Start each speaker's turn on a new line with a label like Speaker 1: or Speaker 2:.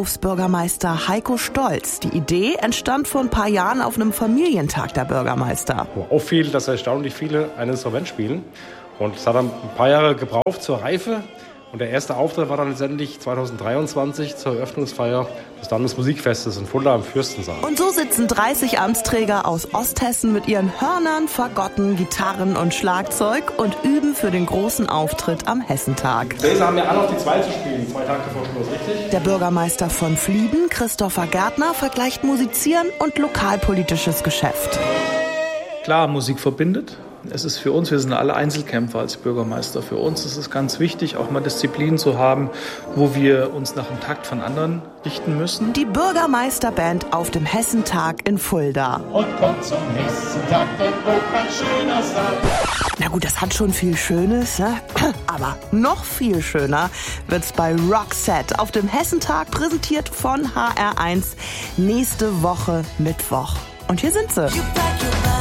Speaker 1: Berufsbürgermeister Heiko Stolz. Die Idee entstand vor ein paar Jahren auf einem Familientag der Bürgermeister.
Speaker 2: Wo auffiel, dass erstaunlich viele ein Instrument spielen. Und es hat dann ein paar Jahre gebraucht zur Reife. Und der erste Auftritt war dann letztendlich 2023 zur Eröffnungsfeier des Landesmusikfestes in Fulda am Fürstensaal.
Speaker 1: Und so sitzen 30 Amtsträger aus Osthessen mit ihren Hörnern, Fagotten, Gitarren und Schlagzeug und üben für den großen Auftritt am Hessentag.
Speaker 2: Bläser haben ja alle auf die 2 zu spielen, 2 Takte vor Schluss, richtig?
Speaker 1: Der Bürgermeister von Flieden, Christopher Gärtner, vergleicht Musizieren und lokalpolitisches Geschäft.
Speaker 3: Klar, Musik verbindet. Es ist für uns, wir sind alle Einzelkämpfer als Bürgermeister. Für uns ist es ganz wichtig, auch mal Disziplin zu haben, wo wir uns nach dem Takt von anderen richten müssen.
Speaker 1: Die Bürgermeisterband auf dem Hessentag in Fulda.
Speaker 4: Und kommt zum Hessentag, denn wo kann schöner sein?
Speaker 1: Na gut, das hat schon viel Schönes, ne? Aber noch viel schöner wird's bei Roxette auf dem Hessentag, präsentiert von HR1, nächste Woche Mittwoch. Und hier sind sie.